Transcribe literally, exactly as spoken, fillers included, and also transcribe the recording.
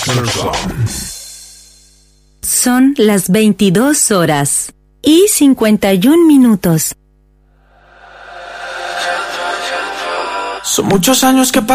Son las veintidós horas y cincuenta y un minutos. Son muchos años que pasan.